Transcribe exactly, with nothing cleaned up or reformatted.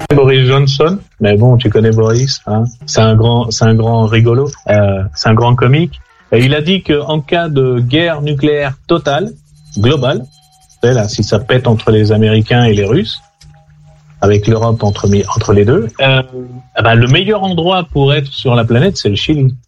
Boris Johnson, mais bon, tu connais Boris, hein. C'est un grand, c'est un grand rigolo, euh, c'est un grand comique. Et il a dit que en cas de guerre nucléaire totale, globale, c'est là, si ça pète entre les Américains et les Russes, avec l'Europe entre entre les deux, euh, eh ben, le meilleur endroit pour être sur la planète, c'est le Chili.